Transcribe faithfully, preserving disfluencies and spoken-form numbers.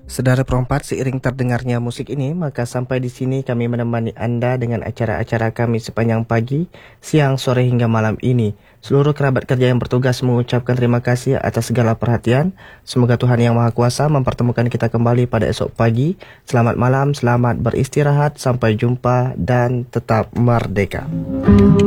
Saudara perempat, seiring terdengarnya musik ini, maka sampai di sini kami menemani Anda dengan acara-acara kami sepanjang pagi, siang, sore hingga malam ini. Seluruh kerabat kerja yang bertugas mengucapkan terima kasih atas segala perhatian. Semoga Tuhan Yang Maha Kuasa mempertemukan kita kembali pada esok pagi. Selamat malam, selamat beristirahat, sampai jumpa dan tetap merdeka.